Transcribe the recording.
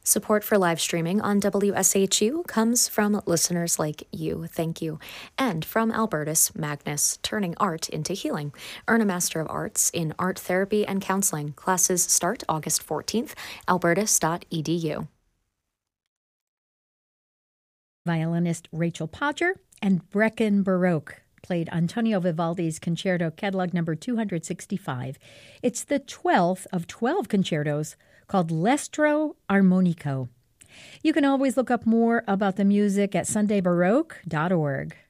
Support for live streaming on WSHU comes from listeners like you. Thank you. And from Albertus Magnus, turning art into healing. Earn a Master of Arts in Art Therapy and Counseling. Classes start August 14th, albertus.edu. Violinist Rachel Podger and Breckin Baroque played Antonio Vivaldi's Concerto Catalog number 265. It's the 12th of 12 concertos called L'Estro Armonico. You can always look up more about the music at sundaybaroque.org.